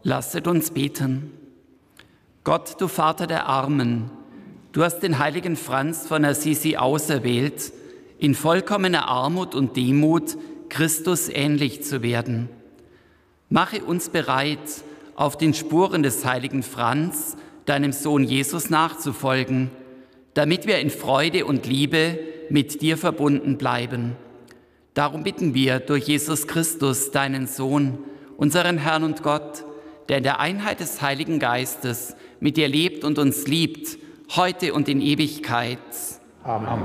Lasset uns beten. Gott, du Vater der Armen, du hast den heiligen Franz von Assisi auserwählt, in vollkommener Armut und Demut Christus ähnlich zu werden. Mache uns bereit, auf den Spuren des heiligen Franz, deinem Sohn Jesus, nachzufolgen, damit wir in Freude und Liebe mit dir verbunden bleiben. Darum bitten wir durch Jesus Christus, deinen Sohn, unseren Herrn und Gott, der in der Einheit des Heiligen Geistes mit dir lebt und uns liebt, heute und in Ewigkeit. Amen.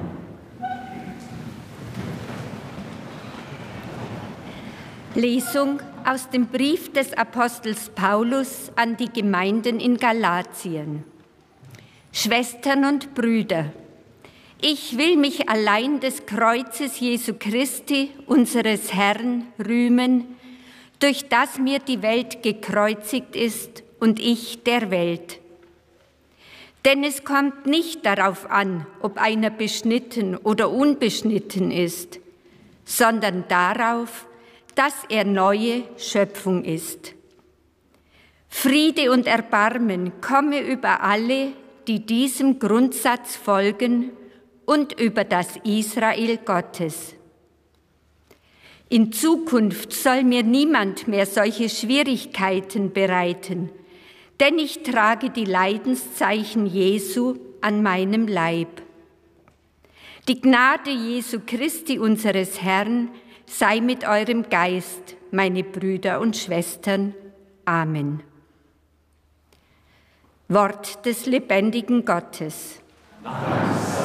Lesung aus dem Brief des Apostels Paulus an die Gemeinden in Galatien. Schwestern und Brüder, ich will mich allein des Kreuzes Jesu Christi, unseres Herrn, rühmen, durch das mir die Welt gekreuzigt ist und ich der Welt. Denn es kommt nicht darauf an, ob einer beschnitten oder unbeschnitten ist, sondern darauf, dass er neue Schöpfung ist. Friede und Erbarmen komme über alle, die diesem Grundsatz folgen, und über das Israel Gottes. In Zukunft soll mir niemand mehr solche Schwierigkeiten bereiten, denn ich trage die Leidenszeichen Jesu an meinem Leib. Die Gnade Jesu Christi, unseres Herrn, sei mit eurem Geist, meine Brüder und Schwestern. Amen. Wort des lebendigen Gottes. Amen.